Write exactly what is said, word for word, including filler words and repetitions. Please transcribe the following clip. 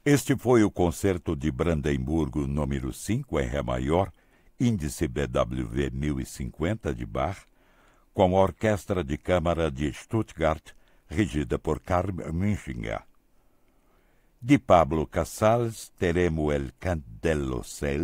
Este foi o Concerto de Brandemburgo número cinco em Ré maior, índice B W V mil e cinquenta de Bach, com a Orquestra de Câmara de Stuttgart, regida por Karl Münchinger. De Pablo Casals teremos El Cant del Ocel,